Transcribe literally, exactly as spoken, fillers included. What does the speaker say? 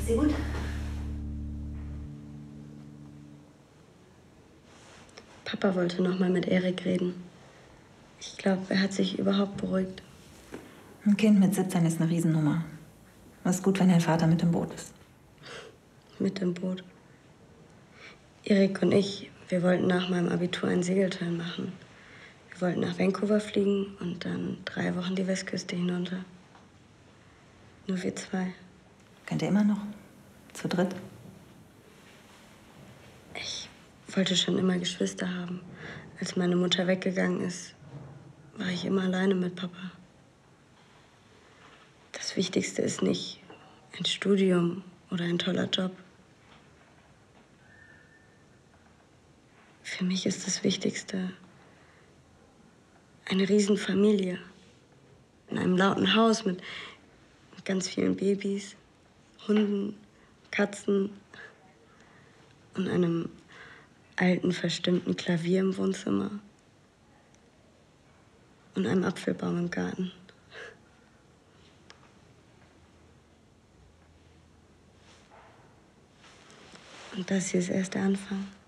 dir gut? Papa wollte noch mal mit Erik reden. Ich glaube, er hat sich überhaupt beruhigt. Ein Kind mit siebzehn ist eine Riesennummer. Es ist gut, wenn dein Vater mit im Boot ist. Mit im Boot. Erik und ich, wir wollten nach meinem Abitur einen Segelschein machen. Wir wollten nach Vancouver fliegen und dann drei Wochen die Westküste hinunter. Nur wir zwei. Könnt ihr immer noch? Zu dritt? Ich wollte schon immer Geschwister haben. Als meine Mutter weggegangen ist, war ich immer alleine mit Papa. Das Wichtigste ist nicht ein Studium oder ein toller Job. Für mich ist das Wichtigste eine Riesenfamilie. In einem lauten Haus mit, mit ganz vielen Babys, Hunden, Katzen und einem alten, verstimmten Klavier im Wohnzimmer und einem Apfelbaum im Garten. Und das hier ist erst der Anfang.